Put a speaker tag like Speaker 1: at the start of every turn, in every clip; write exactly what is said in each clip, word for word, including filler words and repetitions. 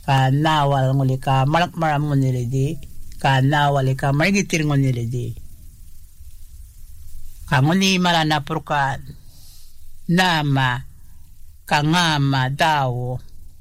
Speaker 1: ka nawal nguli ka malak maram ngunili di ka nawal ka marigitir ngunili di ka nguni marana purka nama ka ngama dawo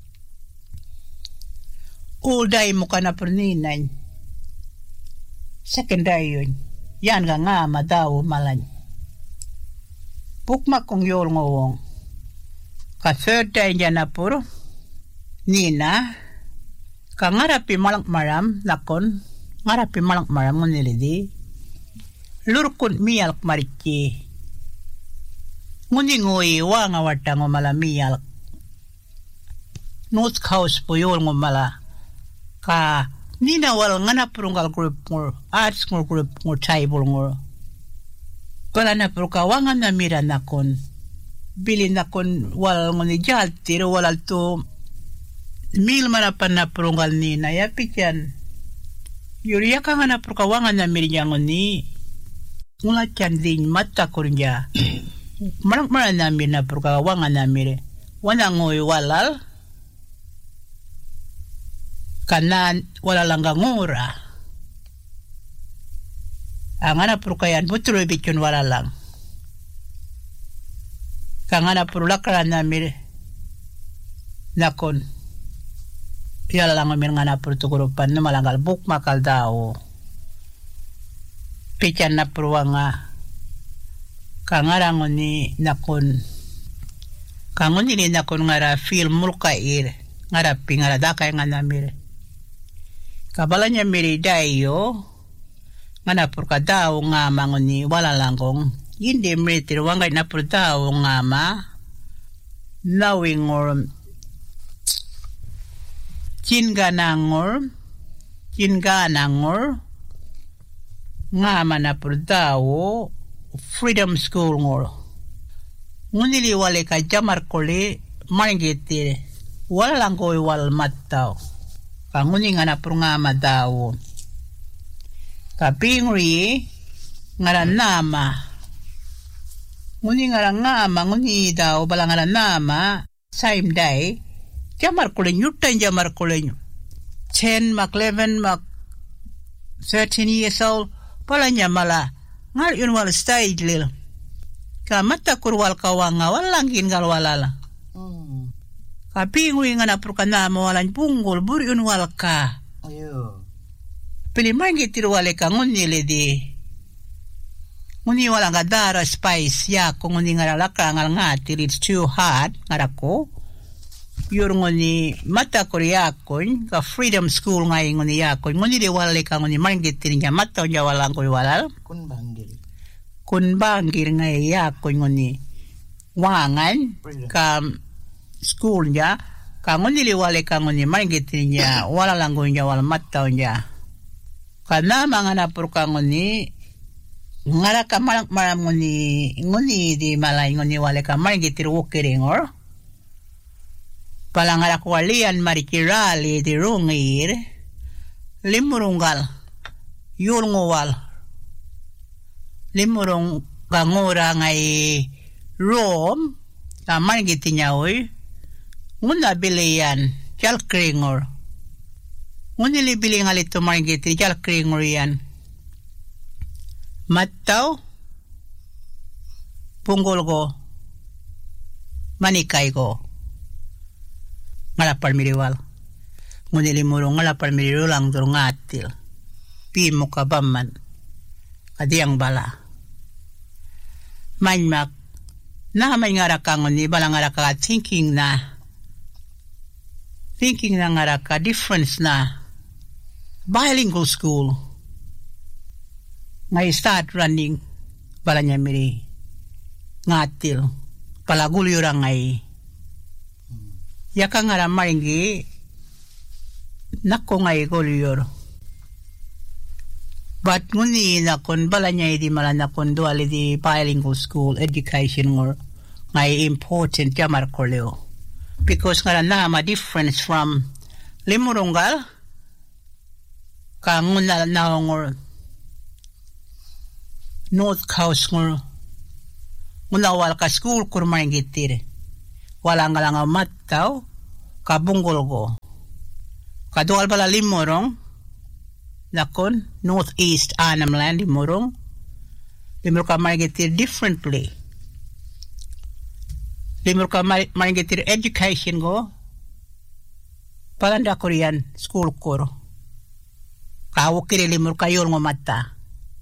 Speaker 1: uday mo ka na perninan secondary yun yan ka ngama dawo malan pukmak kong yol ngowong ka third day dyan na puro nina ka ngarapi malak maram nakon ngarapi malak maram ngunili di lurkun miyalk mariki nguni ngui wa nga wata ngumala miyalk North Coast po yun ngumala ka nina wal ngana purunggal group ngur arts ngur group ngur tribal ngur pala na puro ka wangan na mira nakon bilin nakon wal nguni jaltir walal to mil marapan na purunggal nina ya pikyan yuriya ka nga na puro ka wangan na mira nguni ngula chan din mata kurnya marak mara namir na purka wanga namir wana ngoy walal kanan wala langga ngura angana purka yan butro bichon wala lang kangana purula kara namir nakon yala lang amir ngana purtukurupan na malanggal buk makal dao pican na pruwanga kangarangon ni nakon kangon ni nakon ngara film mulkair ngara pingara dakay nga namir kabalanya miri dayo ngana purka daw nga mangon ni wala langgong hindi miritir wangay na pur daw nga ma nawing or chinganangor chinganangor nga mana purdawo freedom school ngor ngunili wale ka jamar kole mangitir wala lang koy wal mattaw ka nguni nga na pur nga madawo ka pingri nga nama nguni nga nama nguni daw bala nga nama same day jamar kole nyutan jamar kole ten mak eleven mak thirteen years old palanya mala ngal yun wal stage lil ka mata kurwal kawanga walangin gal walala mm. ka pingwi nga na purka na mawalan punggol bur yun wal ka ayo pili mangi tirwale ka ngunili di nguni wala nga dara spice ya kung nguni nga lalaka ngal ngati it's too hard ngarako yun nguni mata kuryakon ka freedom school ngay nguni yakon nguni di wala ka nguni mangitir niya mata niya walang koy walal kun bangir kun bangir ngay yakon nguni wangan ka school niya ka nguni di wala ka nguni mangitir niya wala lang koy niya wala mata niya ka na mga napur ka nguni ngara ka malang maram nguni nguni di malay nguni wala ka mangitir wukiring or palangar ako alian marikirali di rungir limurunggal yulngwal limurung gangura ngay rom taman giti nyaoy nguna bilian jalkringor ngunili biling alito man giti jalkringor yan mattaw punggol ko manikay ko ngalapal miriwal ngunili murong ngalapal mirirulang durong atil pimo kabaman kadiyang bala manyak na may ngaraka nguni bala ngaraka thinking na thinking na ngaraka difference na bilingual school ngay start running bala niya miri ngatil palagulyo ra ngay yaka ngara maringi nako ngay gulyor but nguni nakon bala niya di mala nakon duali di bilingual school education ngor ngay important jamar koleo because ngara na ma difference from limurunggal ka nguna na ngor North Coast ngor nguna wal ka school kur maringitir wala nga lang mataw kabunggol ko Kadual bala limorong. Nakon, northeast Annam land limorong. Limor ka marigitir differently. Limor ka marigitir education go. Palanda Korean school koro. Kawo kiri limor ka yol ngo mata.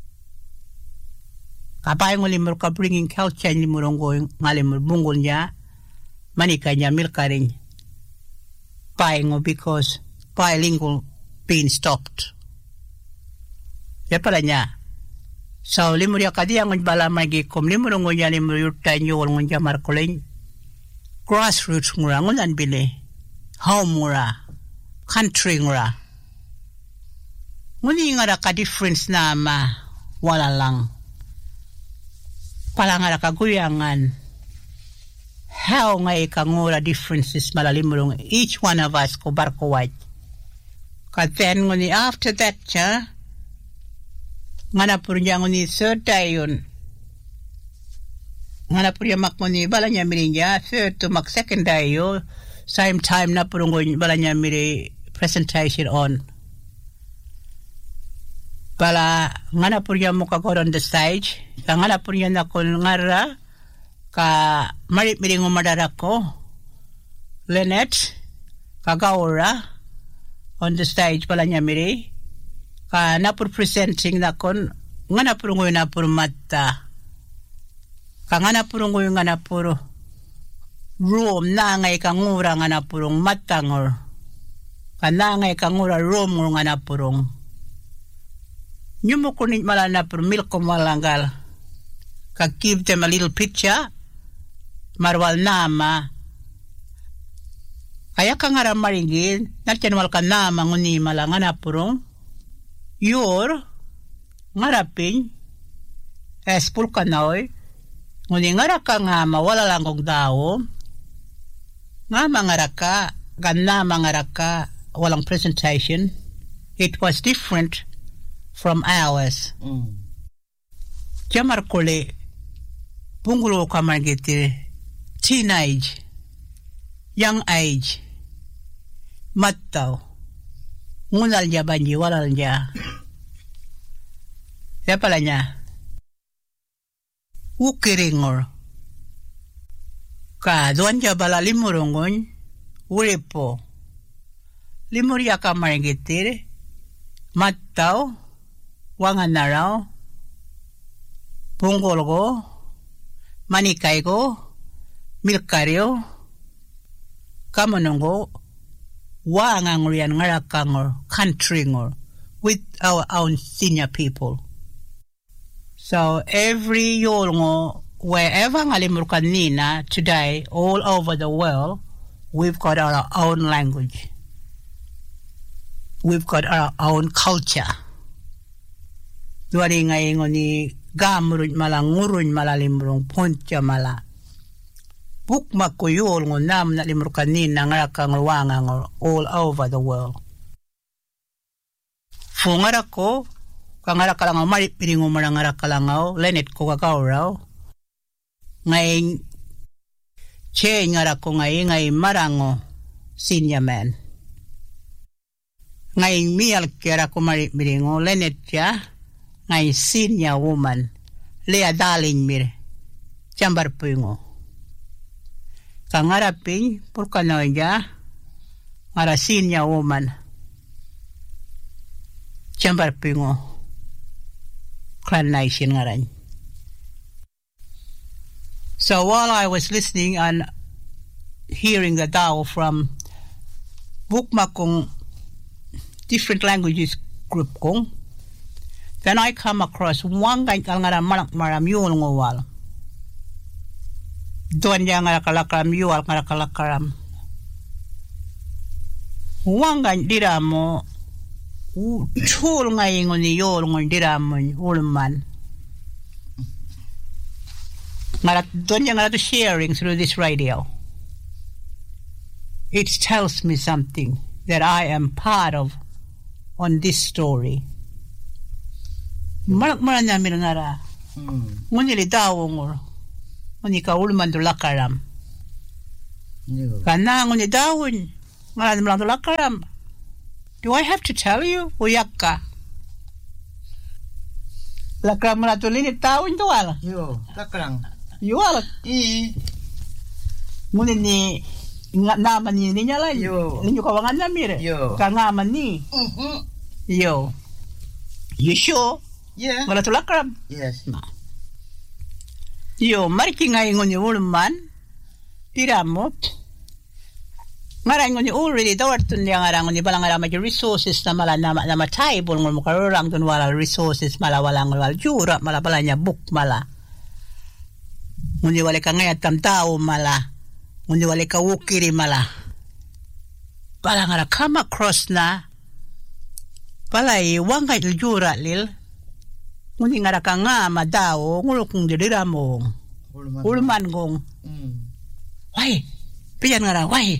Speaker 1: Kapay ngo limor ka bringing culture limorong go ngalimor bungol niya. Manika niya milkaring. Pay ngo because bilingual being stopped. Ya pala niya. So limor ya kadi ang bala magikom limor ngo niya limor yurtay niyo wal ngo niya markoleng. Grassroots ngura ngulan bili. Home ngura. Country ngura. Nguni nga ka difference na ma wala lang. Pala nga ka guyangan. How nga ikangura differences malalimulong each one of us ko barko white. Ka then nguni after that cha nga na puro niya nguni third dayon. Nga na puro niya mak nguni bala niya miri niya third to mak second dayo same time na puro nguni bala niya miri presentation on. Bala nga na puro niya mo kagod on the stage. Ka nga na puro niya na kung ngara ka marit miri ngumadara ko Lynette kagawra on the stage bala niya miri. Ka na puro presenting na kon nga na puro ngoy na puro mata. Ka nga na puro ngoy nga na puro room na ngay kangura nga na purong matangor. Ka na ngay kangura room nga na purong. Nyumo kunit mala na puro milko malangal. Ka give them a little picture. Marwal nama. Kaya ka nga ramaringin. Natyanwal ka nama nguni malanga na purong. Yor, ngarapin, espul ka na oy, nguni ngaraka nga mawala lang kong tao, nga mangaraka, gana mangaraka, walang presentation, it was different from ours. Mm. Jamar kule, bungulo ka margiti, teenage, young age, mataw, ngunal niya banji, walal niya. Kaya pala niya, ukiringor. Ka, doon niya bala limurongon, uripo. Limurya ka marigitir, mataw, wangan naraw, punggol ko, manikay ko, milkaryo, kamanong wangang riyan ngarakangor, country ngor, with our own senior people. So every yolngo, wherever ngalimur kanina today, all over the world, we've got our own language. We've got our own culture. Duwari nga ingo ni gamurun mala ngurun mala limurong pontya mala. Bukmak ko yolngo nam na limur kanina ngarakang wangang all over the world. Fungara ko, kangara kalangaw, maripiring umarangara kalangaw, Lynette ko kakawraw. Ngayon, che ngara ko ngayon, ngayon marango, senior man. Ngayon, miyal kira ko maripiring o, Lynette siya, ngayon senior woman, Lea Darling mir, chambar po yung o. Kangara ping, purkanaw niya, ngara senior woman, chambar po yung o. Clan Nation ngaran. So while I was listening and hearing the Tao from Bukma kong different languages group kong, then I come across one guy kal ngaran malak maram yul ngowal. Doon niya ngaran kalakaram yual ngaran kalakaram. One guy dira mo chul ngay ngon ni yol ngon diramon ulman. Ngarat don yang ngarat sharing through this radio. It tells me something that I am part of on this story. Marak maran namin ngara. Ngon ni dawo ngor. Ngon ni ka ulman do lakaram. Kana ngon ni dawon. Ngaran malang do lakaram. Do I have to tell you? Uyak ka. Lakram na tulinit tao ito ala.
Speaker 2: Yo, lakrang.
Speaker 1: Yo ala.
Speaker 2: I.
Speaker 1: Ngunit ni nga naman ni niya lang.
Speaker 2: Yo.
Speaker 1: Ninyo kawangan na mire.
Speaker 2: Yo.
Speaker 1: Kangaman ni.
Speaker 2: Mm-hmm.
Speaker 1: Yo. You sure?
Speaker 2: Yeah.
Speaker 1: Wala to lakram.
Speaker 2: Yes.
Speaker 1: Na. Yo, mariki nga ingon ni ulman. Tira mo. Ngarangon ni already dawartun niya ngarangon ni balang ngaramay resources na mala na, na matay bol mo makarurang dun wala resources mala walang wala jura mala bala niya book mala. Ngundi wala ka ngayat tam tao mala. Ngundi wala ka wukiri mala. Bala ngara come across na bala i wangay jura lil. Ngundi ngara ka nga madao ngulo kung dirira mo. Ulman gong.
Speaker 2: Mm.
Speaker 1: Why? Piyan ngara why?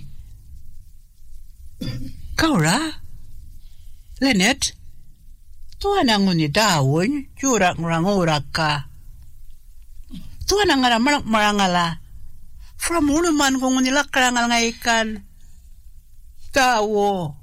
Speaker 1: Kaura, Lenet, tuan ang ni dawon, jurak ngurak ka. Tuan ang nga marang marangala. From uluman kung nilakrangal nga ikan. Tawo.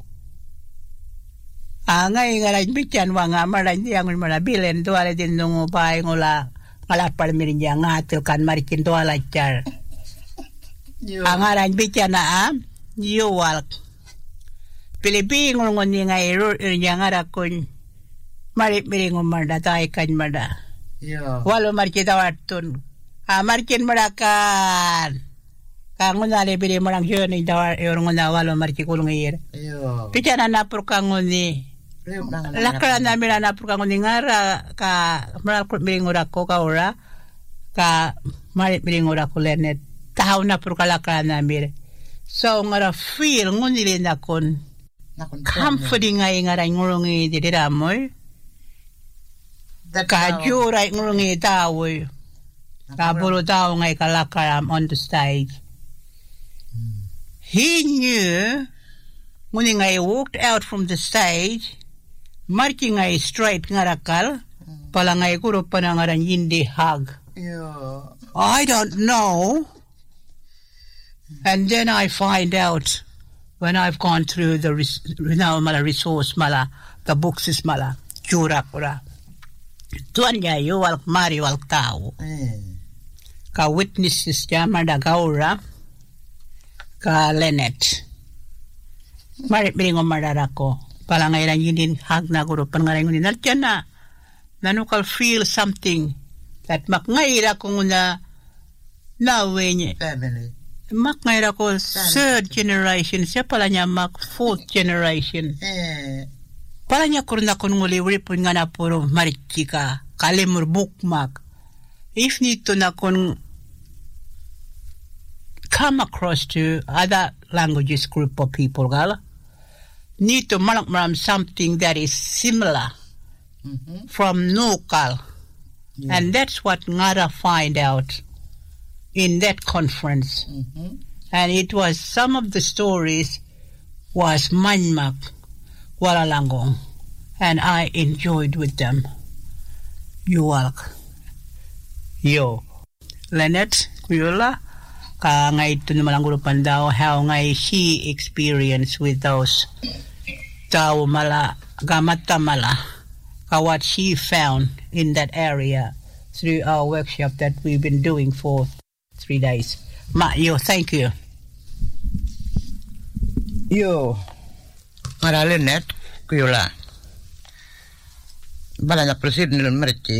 Speaker 1: Angay nga rin bityan wa nga maran diyang marabilen tuwala din nung upay ngula ngalapal mirin diya nga atil kan marikin tuwala char. Ang nga rin bityan na am, yuwalk. Pilipin ngon ni nga iro niya nga rakon marit miring umarda tay kan marda.
Speaker 2: Yeah.
Speaker 1: Walo markita wartun. Ah markin marakan. Kangon na le pili marang jyo ni dawar yorong na walo marki kulung ir.
Speaker 2: Yeah.
Speaker 1: Pichana na pur kangon ni. Lakra na mira na pur kangon ni ngara ka maral kut miring urako ka ora ka marit miring urako lenet. Tahaw na pur kalakra na mir. So ngara feel ngon ni na kon. Comforting ay nga rin ngurungi didira mo. Kaju rin ngurungi tao. Kabulo tao ngay kalakaram on the stage. He knew when I walked out from the stage, marking ay straight nga rakal, pala ngay kuro pa na nga rin hindi hug. I don't know. And then I find out when I've gone through the res- now mala resource mala the books is mala jura kura tuan ya yo wal mari wal tao ka witnesses ya mada gaura ka Lenet mari biringo madara ko pala ngairan yindin hag na guru pangaring ni natya na nanukal feel something that makngaira ko na nawenye
Speaker 2: family.
Speaker 1: Mak ngayon ako third generation. Siya pala niya mak fourth generation.
Speaker 2: Eh.
Speaker 1: Pala niya kurun ako nung uliwiri po nga na puro marichika. Kalimur bukmak. If nito na kung come across to other languages group of people, gal, nito malang maram something that is similar mm-hmm. from local. Yeah. And that's what Ngara find out in that conference. Mm-hmm. And it was, some of the stories was Manmak, Walalangong, and I enjoyed with them. You walk. Yo. Lenet, Kuyula, ka ngay ito naman ang grupan daw, how ngay she experienced with those tao mala, gamata mala, ka what she found in that area through our workshop that we've been doing for three days. Ma, yo, thank you.
Speaker 2: Yo, maralin net, Kuyula. Bala na proceed nilun marichi.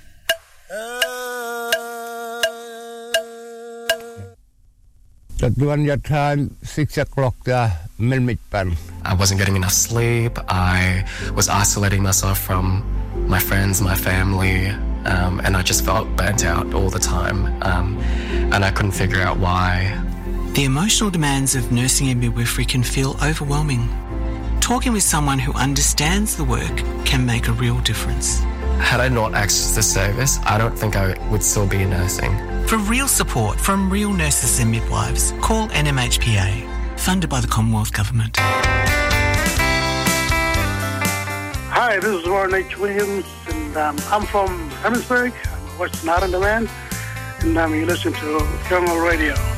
Speaker 3: That one your time, six o'clock, the milmit pan.
Speaker 4: I wasn't getting enough sleep. I was isolating myself from my friends, my family. Um, and I just felt burnt out all the time, um, and I couldn't figure out why.
Speaker 5: The emotional demands of nursing and midwifery can feel overwhelming. Talking with someone who understands the work can make a real difference.
Speaker 4: Had I not accessed the service, I don't think I would still be nursing.
Speaker 5: For real support from real nurses and midwives, call N M H P A, funded by the Commonwealth Government.
Speaker 6: Hi, this is Warren H. Williams, and um, I'm from Hemingsburg. I'm a Western Islander man, and um, you listen to Jungle Radio.